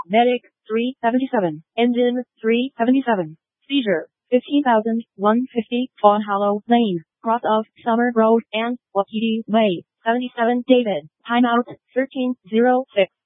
Medic 377. Engine 377. Seizure 15,150 Fawn Hollow Lane, cross of Summer Road and Wapiti Way. 77 David. Timeout 13:06.